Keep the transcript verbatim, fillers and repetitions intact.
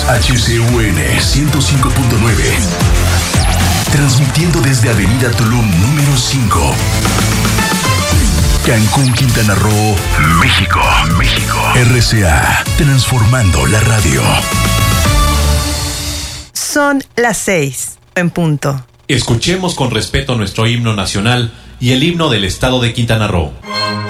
H C U N ciento cinco punto nueve. Transmitiendo desde Avenida Tulum número cinco. Cancún, Quintana Roo, México, México. R C A, transformando la radio. Son las seis, en punto. Escuchemos con respeto nuestro himno nacional y el himno del estado de Quintana Roo.